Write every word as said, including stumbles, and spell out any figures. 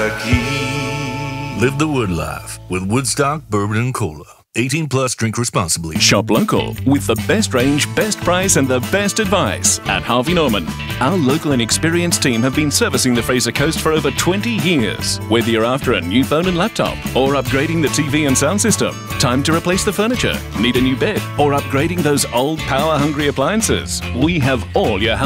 aqui. Live the Wood life with Woodstock Bourbon and Cola. eighteen plus, drink responsibly. Shop local with the best range, best price and the best advice at Harvey Norman. Our local and experienced team have been servicing the Fraser Coast for over twenty years. Whether you're after a new phone and laptop or upgrading the T V and sound system, time to replace the furniture, need a new bed or upgrading those old power-hungry appliances, we have all your